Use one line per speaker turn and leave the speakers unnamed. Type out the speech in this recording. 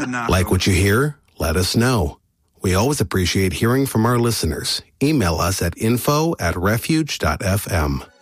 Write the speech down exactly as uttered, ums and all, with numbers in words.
Like what you hear? Let us know. We always appreciate hearing from our listeners. Email us at info at refuge dot f m.